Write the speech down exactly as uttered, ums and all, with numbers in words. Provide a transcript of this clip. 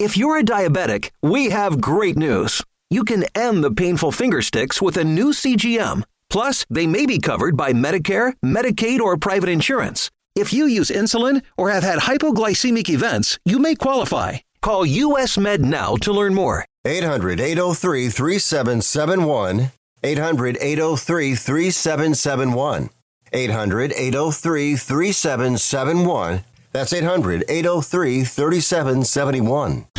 If you're a diabetic, we have great news. You can end the painful finger sticks with a new C G M. Plus, they may be covered by Medicare, Medicaid, or private insurance. If you use insulin or have had hypoglycemic events, you may qualify. Call U S Med now to learn more. eight hundred, eight oh three, three seven seven one. eight hundred, eight oh three, three seven seven one. eight hundred, eight oh three, three seven seven one. That's eight hundred, eight oh three, three seven seven one.